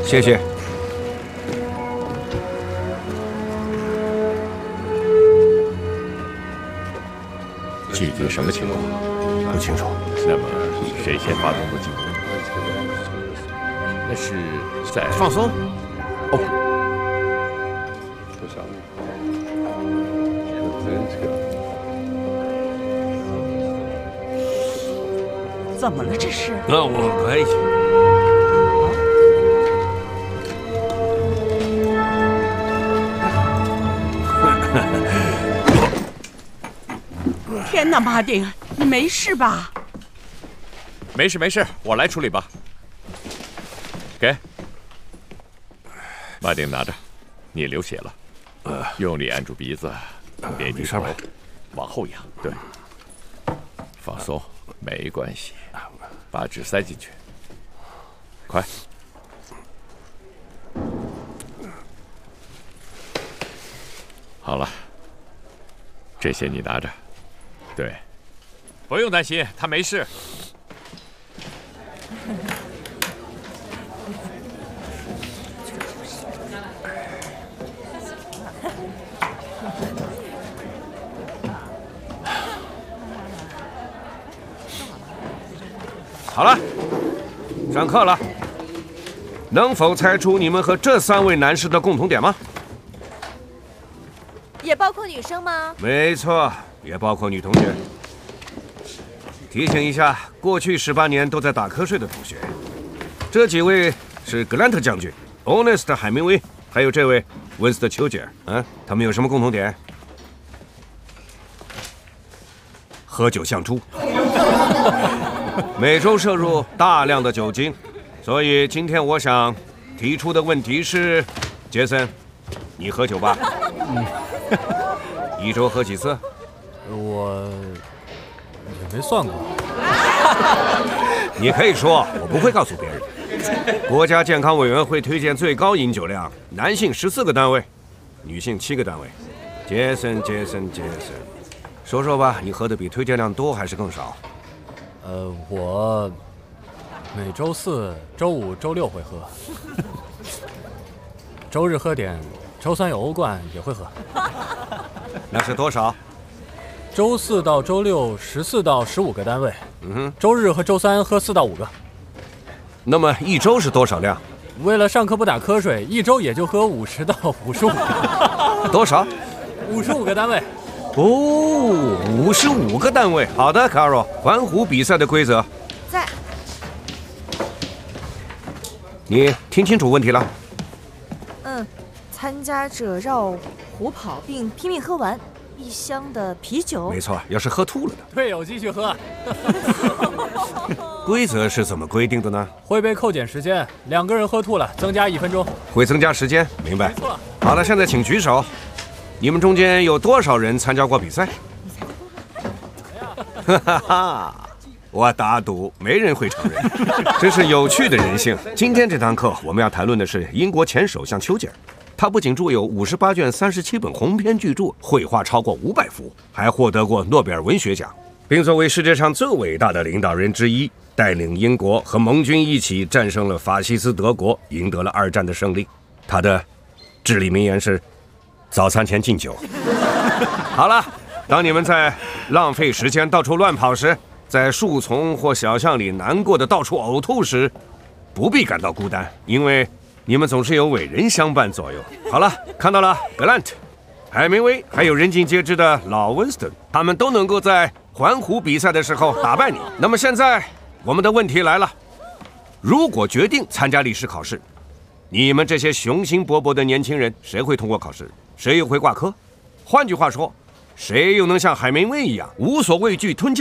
谢谢。 具体什么情况？ 不清楚。 那么谁先发动的进攻？那是在放松。哦。 怎么了？这是？ 那我可以。 天哪，马丁，你没事吧？ 没事没事，我来处理吧。给，马丁拿着，你流血了，用力按住鼻子，别低头，往后仰，对，放松，没关系。 把纸塞进去，快！好了，这些你拿着。对，不用担心，他没事。 好了，上课了。能否猜出你们和这3位男士的共同点吗？ 也包括女生吗？ 没错，也包括女同学。提醒一下，过去18年都在打瞌睡的同学，这几位是格兰特将军、Honest 海明威，还有这位温斯特丘吉尔。他们有什么共同点？喝酒像猪。每周摄入大量的酒精，所以今天我想提出的问题是：杰森，你喝酒吧？一周喝几次？ 我也没算过。 你可以说，我不会告诉别人。国家健康委员会推荐最高饮酒量，男性14个单位，女性7个单位。杰森，说说吧，你喝的比推荐量多还是更少？ 我每周4、周5、周6会喝，周日喝点，周3有欧冠也会喝。 那是多少？ 周4到周614到15个单位，周日和周3喝4到5个。 那么一周是多少量？ 为了上课不打瞌睡，一周也就喝50到55个。 多少 ？55个单位。 哦，55个单位。好的 ，Carol， 环湖比赛的规则在。 你听清楚问题了？ 参加者绕湖跑并拼命喝完1箱的啤酒。 没错，要是喝吐了的， 队友继续喝。 规则是怎么规定的呢？ 会被扣减时间，2个人喝吐了，增加1分钟。 会增加时间，明白？ 没错。 好了，现在请举手。你们中间有多少人参加过比赛？哈哈哈！我打赌没人会承认，这是有趣的人性。今天这堂课我们要谈论的是英国前首相丘吉尔，他不仅著有58卷37本鸿篇巨著，绘画超过500幅，还获得过诺贝尔文学奖，并作为世界上最伟大的领导人之一，带领英国和盟军一起战胜了法西斯德国，赢得了2战的胜利。他的至理名言是：早餐前禁酒。好了，当你们在浪费时间到处乱跑时，在树丛或小巷里难过的到处呕吐时，不必感到孤单，因为你们总是有伟人相伴左右。好了，看到了格兰特、海明威，还有人尽皆知的老温斯顿，他们都能够在环湖比赛的时候打败你。那么现在我们的问题来了，如果决定参加历史考试，你们这些雄心勃勃的年轻人，谁会通过考试，谁又会挂科？换句话说，谁又能像海明威一样无所畏惧吞